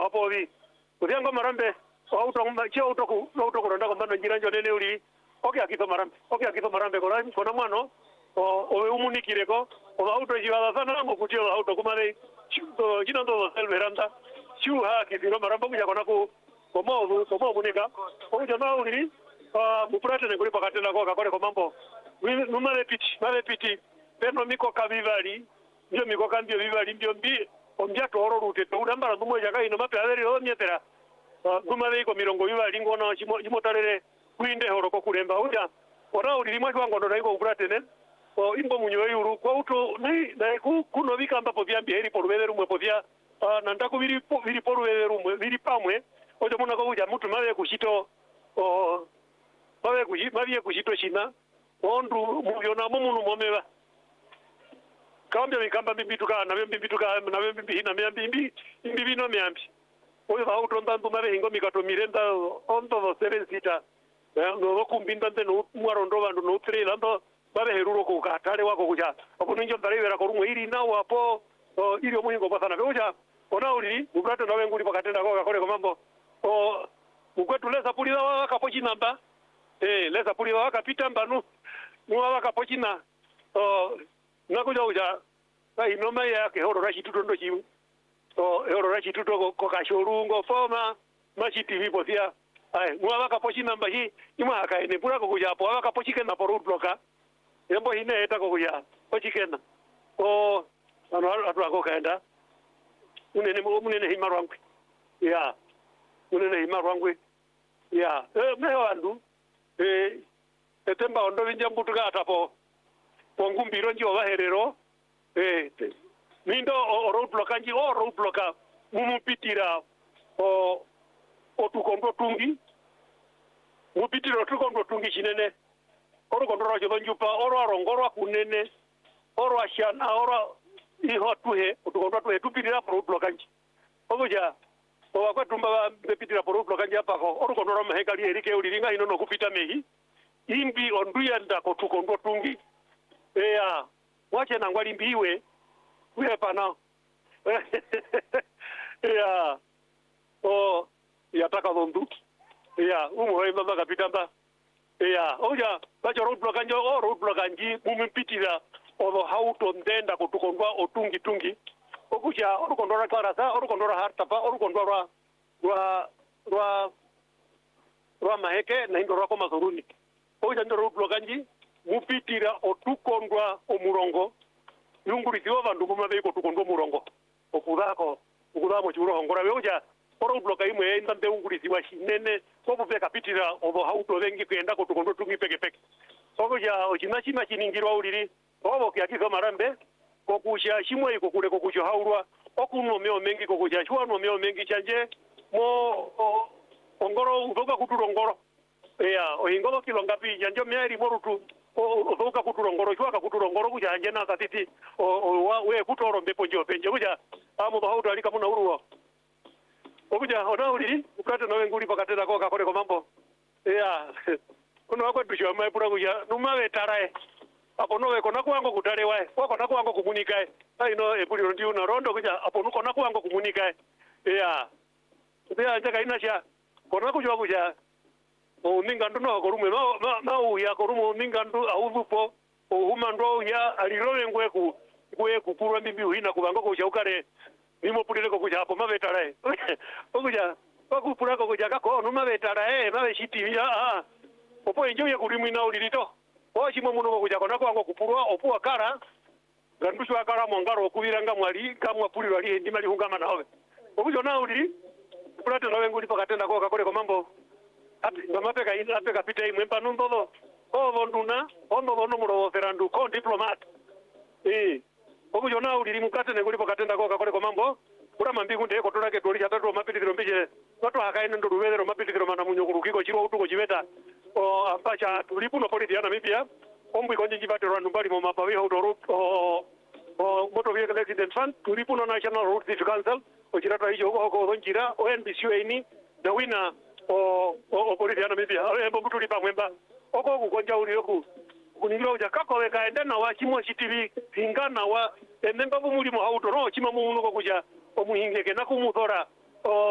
wapovi udianga marambe auto chio auto kuronda kwamba njira njo nene uli akitho marambe kona mwano o umunikireko o auto jiwala sana ngo kutio auto kumale jina ndo selveranda chuha kidiro marambe kuja kona komo munika o jana uli mupurate ne kuli pakatenda kwa kakole komambo numale piti peno miko kabivali ndio miko kambio vivali ndio mbi ombya toro rute to udambara dumo jaka ino mape averi o nyetera gumale iko mirongo vivali ngona chimotarere kuinde horoko kulemba uja ora uli limwe kwango ndo iko mupurate ne o imbo munyo yuru kwa uto na kuno vikamba po vyambi heri poruvere rumwe po vya na ndaku viri poruvere rumwe viri pamwe ojo muna ko uja mutu mave kushito mavye kushito china ondu muvyona mumunu momeva kambya mikamba mbituka na mbihina myambi imbibino myambi oyo va utonda ndumave hingo mikato mirenda onto vo 7 sita no kumbinda ndeno mwarondo vandu no trailer ndo bave heruro ko katale wako kuja apo ninjo ndarevera ko rumwe iri nawo apo iri omuhingo pasana kuja ona uli ukato nawe nguri pakatenda ko kakole komambo ukwetu lesa pulira wakapochi namba lesa pulira wakapita mbanu wakapochina nakuja uja inoma yake horo rachituto ndo chimu horo rachituto ko kashorungo foma machiti vipo sia wakapochi namba hii ima akaene pura ko kuja hapo wakapochike na poru bloka yambo hine eta ko kuja pochikena ano atu ako kaenda munene himarwangwe ya munene himarwangwe ya meho andu etemba ondo vinja mbutuka atapo pongumbiro njo baherero mindo road blocker mumupitira otukondo tungi mupitira otukondo tungi chinene orokondo rojo njupa oro arongorwa kunene oro ashana oro iho tuhe otukondo tuhe tupitira road blocker nji obuja wakwatumba bepitira road blocker nji apako orokondo ro mahekali erike uliringa ino no kupita mehi imbi onduyanda ko tukondo tungi wache na ngwali mbiwe uye pana yataka dhondu umuhoi mbaba kapitamba oja bacho road block anji mumpitira odo hauto ndenda ko tukondwa otungi okuja orukondora klarasa orukondora hartapa orukondora rwa maheke na indora ko mazuruni oja ndo road block anji mupitira otukondwa omurongo yungurisiwa vandu kumave ko tukondwa murongo okudamo chiurohongora beoja oro bloka imwe indande ungurisiwa shinene kobuve kapitira obo hauto vengi kwenda ko tukondwa tungi peke oja ochina chiningirwa uliri obo kyakizo marambe kokusha shimwe iko kule kokusha haurwa okuno meo mengi kokusha shwano meo mengi chanje mo ongoro udoka kuturongoro oingolo kilongapi janjo meari morutu odoka kuturongoro chwaka kuturongoro kuja anje na katiti we kutoro mbepo njo penje kuja amo bahauto alika muna uruwa okuja ona uri ukate no nguri pakatera ko kakore ko mambo kuno wako tushwa mai pura kuja numawe tarae apo nowe kona kwango kutare wae kona kwango kumunikae ino epuri ndi una rondo kuja apo nuko na kwango kumunikae njaka inasha kona kuja mingandu no korume ma uya korumo mingandu auzupo humando ya alirowe ngweku kurwa mbibi uhina kubango ko jaukare nimo pulire ko kuja hapo mavetarae okuja bakupura ko kuja kako no mavetarae mave shiti opo enjo ya kulimina ulirito chimo muno ko kuja kona kwango kupurwa opo akara gandusho akara mongaro okubiranga mwali kamwa puliro ali ndi mali hungama nawe okujo na uliri pulate nawe nguli pakatenda ko kakore ko mambo ngamapeka apeka pita imwe panundodo nduna ondo no murovo ferandu ko diplomat okujona uliri mukate ne kulipo katenda ko kakole ko mambo kura mambi kunde ko tolake toli chatatu mapitikiro mbije watu hakaine ndo ruwelero mapitikiro mana munyukurukiko chiro utuko chiveta ampacha tulipu no politi yana mipia ombwi konje jibate rwandu mbali mo mapawi hodoru motor vehicle accident fund tulipu no national road safety council ochirata hijo ko njira ONBC ini the winner politi yana mipia embo mutuli pamwemba oko kukonja uli yoku kuningiro uja kako weka enda na wa chimo CTV hingana wa ememba bumuli mo hauto no chima mu munuko kuja omuhingeke nakumuthora